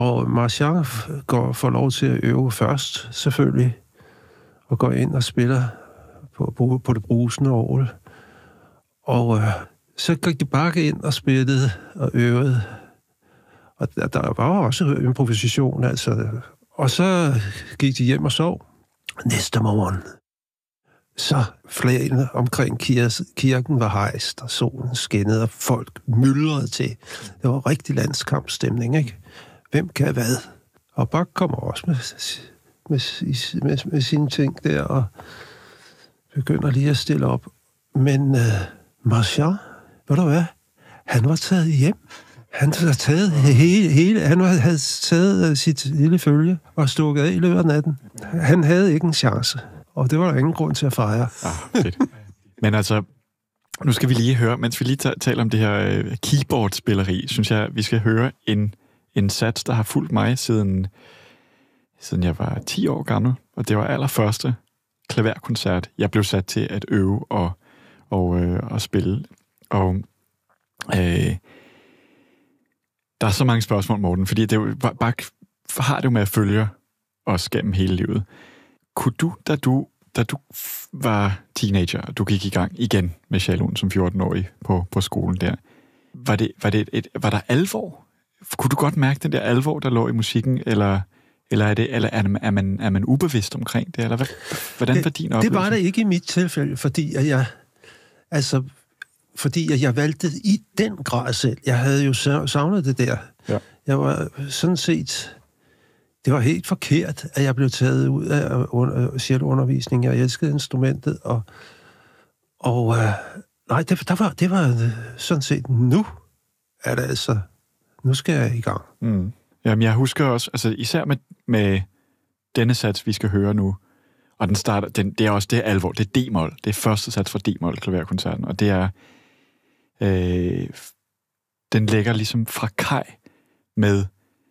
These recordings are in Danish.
Og Marchand får lov til at øve først, selvfølgelig, og går ind og spiller på det brusende orgel. Og så gik de bare ind og spillede og øvede. Og der var også improvisation, altså. Og så gik de hjem og sov. Næste morgen, så flagene omkring kirken var hejst, og solen skinnede, og folk myldrede til. Det var rigtig landskampstemning, ikke? Hvem kan hvad? Og Bach kommer også med sine ting der, og begynder lige at stille op. Men Marchand, ved du hvad? Han var taget hjem. Han havde taget havde taget sit lille følge og stukket af i løbet af natten. Han havde ikke en chance, og det var der ingen grund til at fejre. Fedt. Men altså, nu skal vi lige høre, mens vi lige taler om det her keyboard-spilleri, synes jeg, vi skal høre en sats, der har fulgt mig siden jeg var 10 år gammel, og det var allerførste klaverkoncert, jeg blev sat til at øve og spille. Og der er så mange spørgsmål, Morten, fordi det er jo, Bach har det jo med at følge os gennem hele livet. Kunne du, da du var teenager, og du gik i gang igen med celloen som 14-årig på skolen der, var der alvor? Kunne du godt mærke den der alvor, der lå i musikken, eller er man ubevidst omkring det, eller hvordan var din oplevelse? Det var det ikke i mit tilfælde, fordi jeg valgte i den grad selv. Jeg havde jo savnet det der. Ja. Jeg var sådan set... Det var helt forkert, at jeg blev taget ud af celloundervisning. Jeg elskede instrumentet, nej, det var sådan set nu. Er det altså... Nu skal jeg i gang. Mm. Jamen, jeg husker også, altså især med denne sats, vi skal høre nu, og den starter, det er også det alvor, det er D-mol, det er første sats fra D-mol klaverkoncerten, og det er, den ligger ligesom fra kaj med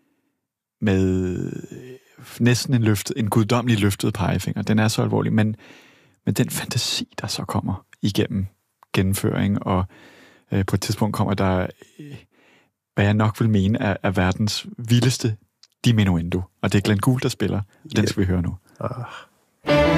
næsten en guddommelig løftet pegefinger. Den er så alvorlig, men den fantasi, der så kommer igennem gennemføring, og på et tidspunkt kommer der, hvad jeg nok vil mene, er verdens vildeste diminuendo. Og det er Glenn Gould, der spiller. Den skal vi høre nu.